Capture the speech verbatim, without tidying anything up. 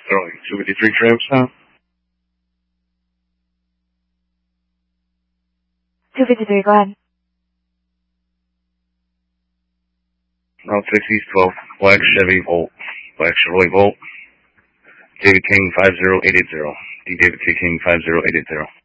Sterling, two fifty-three trips now. two fifty-three, go ahead. Route six East twelve, Black Chevy Volt, Black Chevrolet Volt, David King five zero eight eight zero, D David K King five zero eight eight zero.